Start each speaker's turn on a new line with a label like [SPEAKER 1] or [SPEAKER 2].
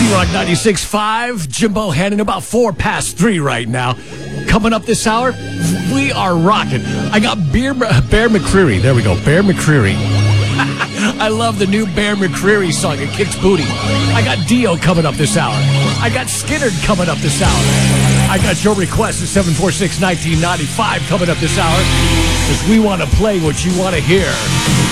[SPEAKER 1] Rock 96.5, Jimbo Hannon, about 3:04 right now. Coming up this hour, we are rocking. I got Bear McCreary. There we go, Bear McCreary. I love the new Bear McCreary song. It kicks booty. I got Dio coming up this hour. I got Skinner coming up this hour. I got your request at 746-1995 coming up this hour, because we want to play what you want to hear.